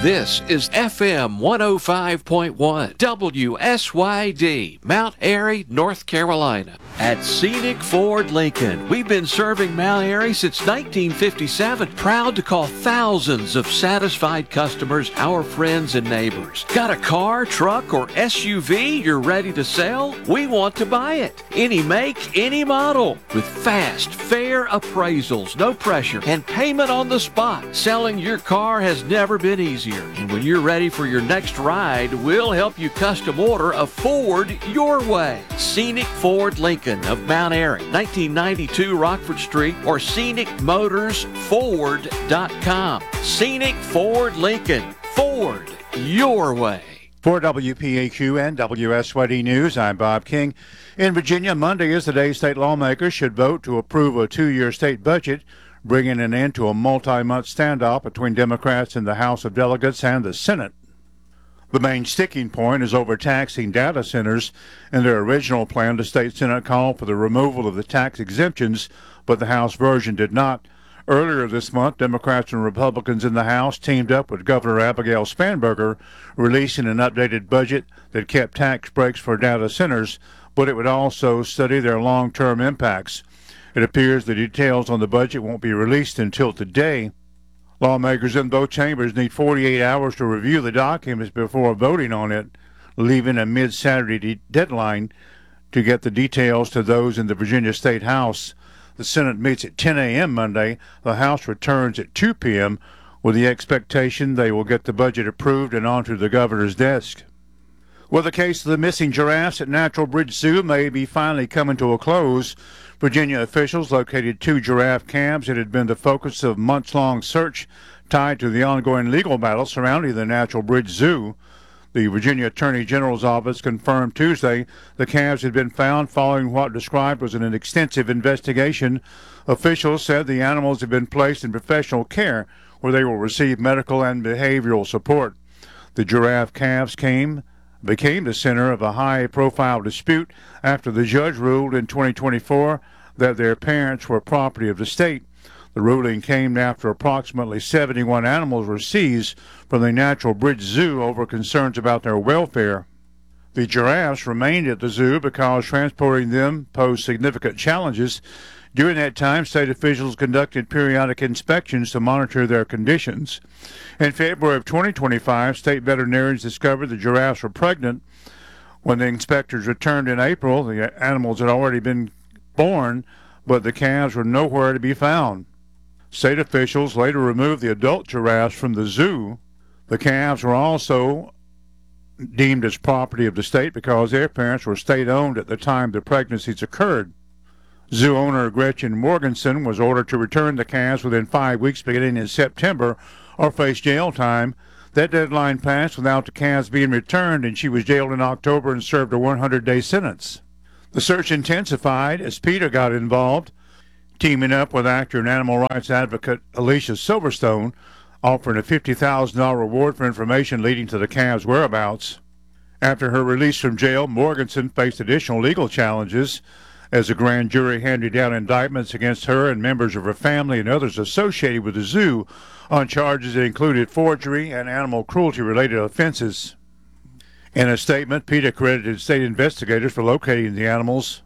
This is FM 105.1 WSYD, Mount Airy, North Carolina. At Scenic Ford Lincoln, we've been serving Mount Airy since 1957. Proud to call thousands of satisfied customers our friends and neighbors. Got a car, truck, or SUV you're ready to sell? We want to buy it. Any make, any model. With fast, fair appraisals, no pressure, and payment on the spot. Selling your car has never been easier. And when you're ready for your next ride, we'll help you custom order a Ford your way. Scenic Ford Lincoln of Mount Airy, 1992 Rockford Street, or scenicmotorsford.com. Scenic Ford Lincoln. Ford your way. For WPAQ and WSYD News, I'm Bob King. In Virginia, Monday is the day state lawmakers should vote to approve a 2-year state budget, bringing an end to a multi-month standoff between Democrats in the House of Delegates and the Senate. The main sticking point is overtaxing data centers. In their original plan, the state Senate called for the removal of the tax exemptions, but the House version did not. Earlier this month, Democrats and Republicans in the House teamed up with Governor Abigail Spanberger, releasing an updated budget that kept tax breaks for data centers, but it would also study their long-term impacts. It appears the details on the budget won't be released until today. Lawmakers in both chambers need 48 hours to review the documents before voting on it, leaving a mid-Saturday deadline to get the details to those in the Virginia State House. The Senate meets at 10 a.m. Monday. The House returns at 2 p.m. with the expectation they will get the budget approved and onto the governor's desk. Well, the case of the missing giraffes at Natural Bridge Zoo may be finally coming to a close. Virginia officials located 2 giraffe calves that had been the focus of months-long search tied to the ongoing legal battle surrounding the Natural Bridge Zoo. The Virginia Attorney General's office confirmed Tuesday the calves had been found following what described was an extensive investigation. Officials said the animals had been placed in professional care where they will receive medical and behavioral support. The giraffe calves became the center of a high-profile dispute after the judge ruled in 2024 that their parents were property of the state. The ruling came after approximately 71 animals were seized from the Natural Bridge Zoo over concerns about their welfare. The giraffes remained at the zoo because transporting them posed significant challenges. During that time, state officials conducted periodic inspections to monitor their conditions. In February of 2025, state veterinarians discovered the giraffes were pregnant. When the inspectors returned in April, the animals had already been born, but the calves were nowhere to be found. State officials later removed the adult giraffes from the zoo. The calves were also deemed as property of the state because their parents were state-owned at the time the pregnancies occurred. Zoo owner Gretchen Morganson was ordered to return the calves within 5 weeks beginning in September or face jail time. That deadline passed without the calves being returned, and she was jailed in October and served a 100-day sentence. The search intensified as PETA got involved, teaming up with actor and animal rights advocate Alicia Silverstone, offering a $50,000 reward for information leading to the calves' whereabouts. After her release from jail, Morganson faced additional legal challenges as a grand jury handed down indictments against her and members of her family and others associated with the zoo on charges that included forgery and animal cruelty-related offenses. In a statement, PETA credited state investigators for locating the animals.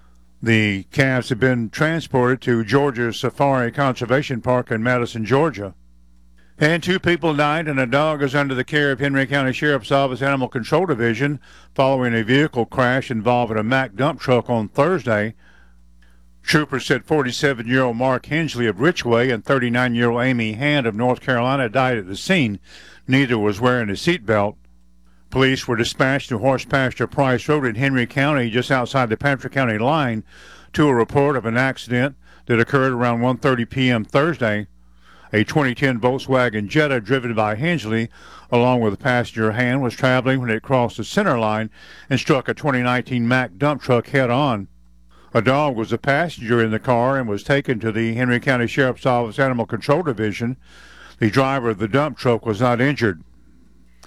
The calves have been transported to Georgia Safari Conservation Park in Madison, Georgia. And 2 people died and a dog is under the care of Henry County Sheriff's Office Animal Control Division following a vehicle crash involving a Mack dump truck on Thursday. Troopers said 47-year-old Mark Hensley of Richway and 39-year-old Amy Hand of North Carolina died at the scene. Neither was wearing a seatbelt. Police were dispatched to Horse Pasture Price Road in Henry County, just outside the Patrick County line, to a report of an accident that occurred around 1:30 p.m. Thursday. A 2010 Volkswagen Jetta driven by Hensley, along with a passenger Hand, was traveling when it crossed the center line and struck a 2019 Mack dump truck head-on. A dog was a passenger in the car and was taken to the Henry County Sheriff's Office Animal Control Division. The driver of the dump truck was not injured.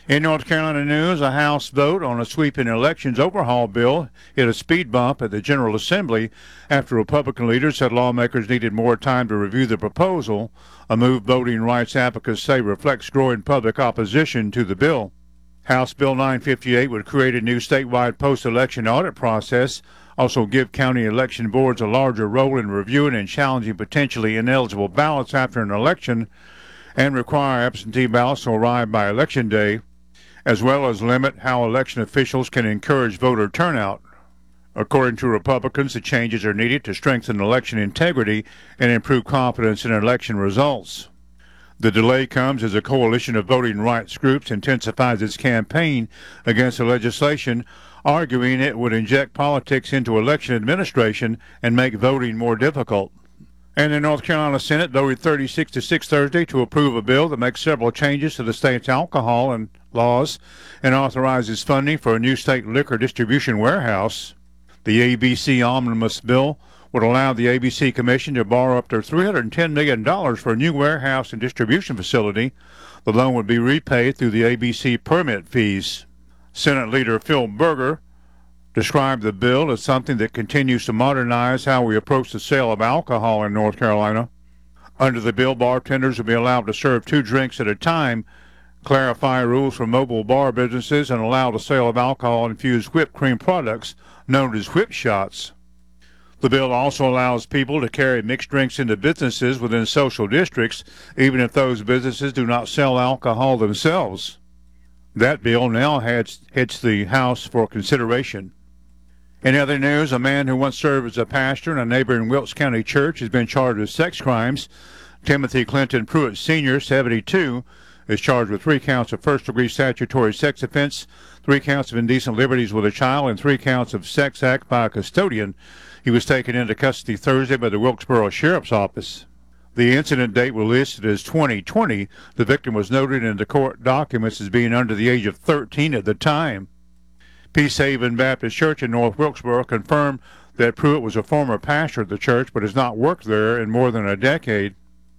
In North Carolina news, a House vote on a sweeping elections overhaul bill hit a speed bump at the General Assembly after Republican leaders said lawmakers needed more time to review the proposal, a move voting rights advocates say reflects growing public opposition to the bill. House Bill 958 would create a new statewide post-election audit process, also give county election boards a larger role in reviewing and challenging potentially ineligible ballots after an election, and require absentee ballots to arrive by Election Day, as well as limit how election officials can encourage voter turnout. According to Republicans, the changes are needed to strengthen election integrity and improve confidence in election results. The delay comes as a coalition of voting rights groups intensifies its campaign against the legislation, arguing it would inject politics into election administration and make voting more difficult. And the North Carolina Senate voted 36-6 Thursday to approve a bill that makes several changes to the state's alcohol and laws and authorizes funding for a new state liquor distribution warehouse. The ABC Omnibus Bill would allow the ABC Commission to borrow up to $310 million for a new warehouse and distribution facility. The loan would be repaid through the ABC permit fees. Senate Leader Phil Berger described the bill as something that continues to modernize how we approach the sale of alcohol in North Carolina. Under the bill, bartenders will be allowed to serve 2 drinks at a time, clarify rules for mobile bar businesses, and allow the sale of alcohol-infused whipped cream products known as whip shots. The bill also allows people to carry mixed drinks into businesses within social districts, even if those businesses do not sell alcohol themselves. That bill now hits the House for consideration. In other news, a man who once served as a pastor in a neighboring Wilkes County church has been charged with sex crimes. Timothy Clinton Pruitt Sr., 72, is charged with 3 counts of first-degree statutory sex offense, 3 counts of indecent liberties with a child, and 3 counts of sex act by a custodian. He was taken into custody Thursday by the Wilkesboro Sheriff's Office. The incident date was listed as 2020. The victim was noted in the court documents as being under the age of 13 at the time. Peace Haven Baptist Church in North Wilkesboro confirmed that Pruitt was a former pastor of the church but has not worked there in more than a decade.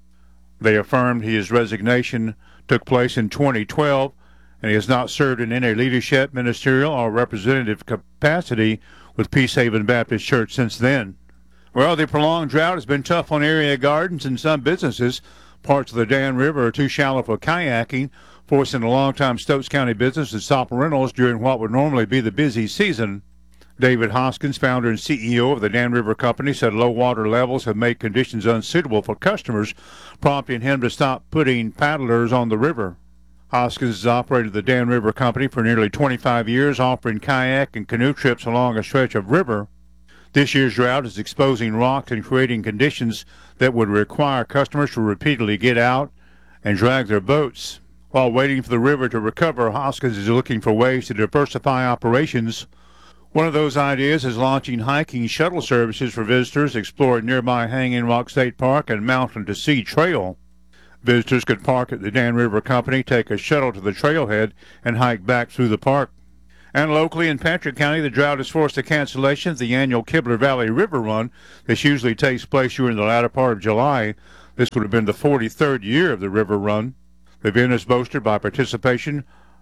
They affirmed his resignation took place in 2012 and he has not served in any leadership, ministerial, or representative capacity with Peace Haven Baptist Church since then. Well, the prolonged drought has been tough on area gardens and some businesses. Parts of the Dan River are too shallow for kayaking, forcing a longtime Stokes County business to stop rentals during what would normally be the busy season. David Hoskins, founder and CEO of the Dan River Company, said low water levels have made conditions unsuitable for customers, prompting him to stop putting paddlers on the river. Hoskins has operated the Dan River Company for nearly 25 years, offering kayak and canoe trips along a stretch of river. This year's drought is exposing rocks and creating conditions that would require customers to repeatedly get out and drag their boats. While waiting for the river to recover, Hoskins is looking for ways to diversify operations. One of those ideas is launching hiking shuttle services for visitors exploring nearby Hanging Rock State Park and Mountain to Sea Trail. Visitors could park at the Dan River Company, take a shuttle to the trailhead, and hike back through the park. And locally in Patrick County, the drought has forced the cancellation of the annual Kibler Valley River Run. This usually takes place during the latter part of July. This would have been the 43rd year of the River Run. The event is boasted by participation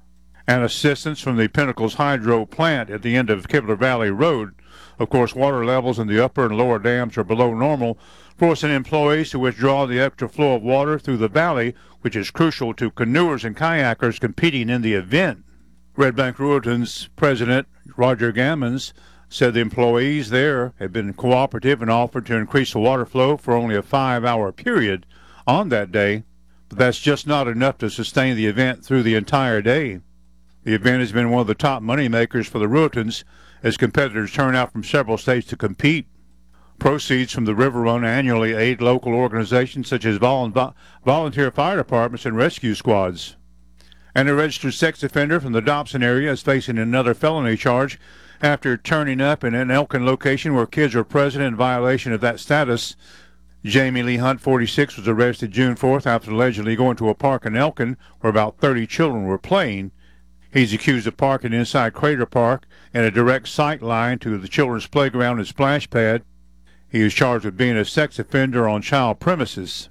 and assistance from the Pinnacles Hydro plant at the end of Kibler Valley Road. Of course, water levels in the upper and lower dams are below normal, forcing employees to withdraw the extra flow of water through the valley, which is crucial to canoers and kayakers competing in the event. Red Bank Rueting's president, Roger Gammons, said the employees there have been cooperative and offered to increase the water flow for only a 5-hour period on that day. But that's just not enough to sustain the event through the entire day. The event has been one of the top money makers for the Ruetings as competitors turn out from several states to compete. Proceeds from the River Run annually aid local organizations such as volunteer fire departments and rescue squads. And a registered sex offender from the Dobson area is facing another felony charge after turning up in an Elkin location where kids are present in violation of that status. Jamie Lee Hunt, 46, was arrested June 4th after allegedly going to a park in Elkin where about 30 children were playing. He's accused of parking inside Crater Park and a direct sight line to the children's playground and splash pad. He is charged with being a sex offender on child premises.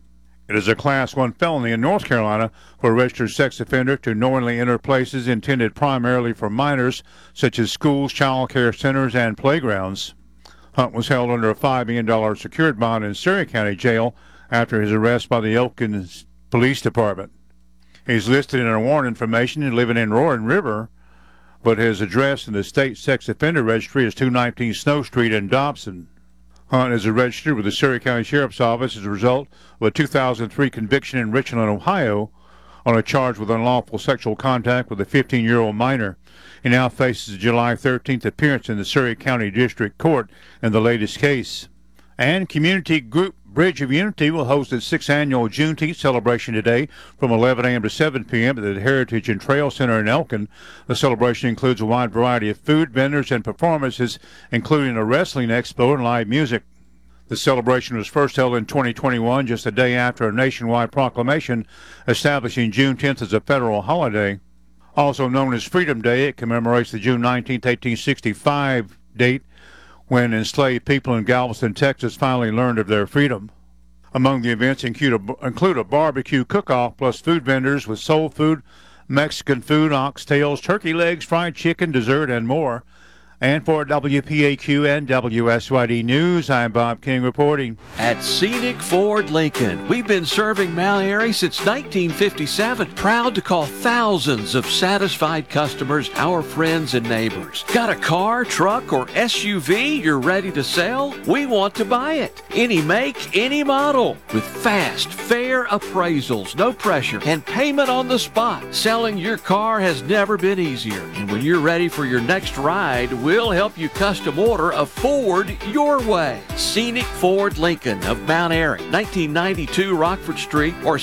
It is a Class 1 felony in North Carolina for a registered sex offender to knowingly enter places intended primarily for minors, such as schools, child care centers, and playgrounds. Hunt was held under a $5 million secured bond in Surry County Jail after his arrest by the Elkins Police Department. He's listed in a warrant information and living in Roaring River, but his address in the state sex offender registry is 219 Snow Street in Dobson. Hunt is registered with the Surry County Sheriff's Office as a result of a 2003 conviction in Richland, Ohio, on a charge with unlawful sexual contact with a 15-year-old minor. He now faces a July 13th appearance in the Surry County District Court in the latest case. And community group Bridge of Unity will host its 6th annual Juneteenth celebration today from 11 a.m. to 7 p.m. at the Heritage and Trail Center in Elkin. The celebration includes a wide variety of food, vendors, and performances, including a wrestling expo and live music. The celebration was first held in 2021, just a day after a nationwide proclamation establishing Juneteenth as a federal holiday. Also known as Freedom Day, it commemorates the June 19, 1865 date when enslaved people in Galveston, Texas finally learned of their freedom. Among the events include a barbecue cook-off plus food vendors with soul food, Mexican food, oxtails, turkey legs, fried chicken, dessert, and more. And for WPAQ and WSYD News, I'm Bob King reporting. At Scenic Ford Lincoln, we've been serving Mount Airy since 1957. Proud to call thousands of satisfied customers our friends and neighbors. Got a car, truck, or SUV you're ready to sell? We want to buy it. Any make, any model. With fast, fair appraisals, no pressure, and payment on the spot. Selling your car has never been easier. And when you're ready for your next ride, we'll help you custom order a Ford your way. Scenic Ford Lincoln of Mount Airy, 1992 Rockford Street, or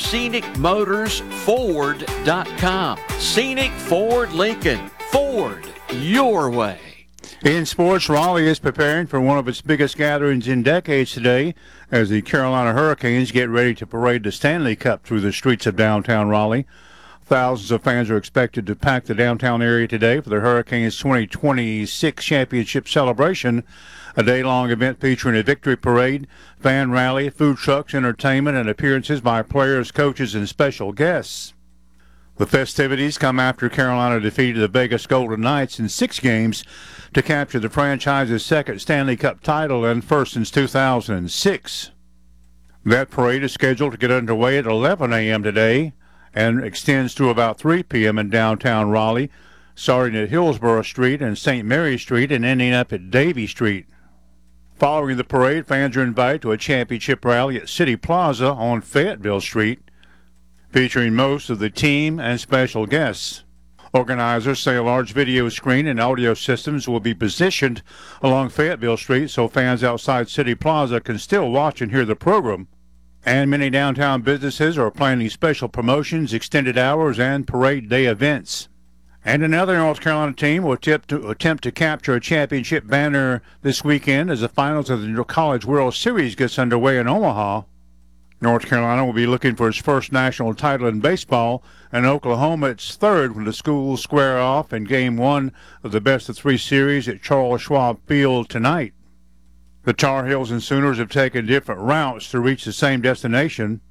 scenicmotorsford.com. Scenic Ford Lincoln, Ford your way. In sports, Raleigh is preparing for one of its biggest gatherings in decades today as the Carolina Hurricanes get ready to parade the Stanley Cup through the streets of downtown Raleigh. Thousands of fans are expected to pack the downtown area today for the Hurricanes' 2026 championship celebration, a day-long event featuring a victory parade, fan rally, food trucks, entertainment, and appearances by players, coaches, and special guests. The festivities come after Carolina defeated the Vegas Golden Knights in 6 games to capture the franchise's second Stanley Cup title and first since 2006. That parade is scheduled to get underway at 11 a.m. today and extends to about 3 p.m. in downtown Raleigh, starting at Hillsborough Street and St. Mary Street and ending up at Davie Street. Following the parade, fans are invited to a championship rally at City Plaza on Fayetteville Street, featuring most of the team and special guests. Organizers say a large video screen and audio systems will be positioned along Fayetteville Street so fans outside City Plaza can still watch and hear the program. And many downtown businesses are planning special promotions, extended hours, and parade day events. And another North Carolina team will attempt to capture a championship banner this weekend as the finals of the College World Series gets underway in Omaha. North Carolina will be looking for its first national title in baseball, and Oklahoma its third when the schools square off in Game 1 of the best-of-3 series at Charles Schwab Field tonight. The Tar Heels and Sooners have taken different routes to reach the same destination.